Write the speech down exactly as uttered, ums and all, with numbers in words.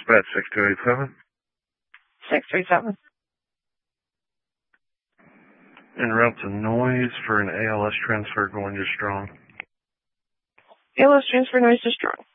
Dispatch six two eight seven. six three seven. En route to Noise for an A L S transfer going to Strong. A L S transfer Noise to Strong.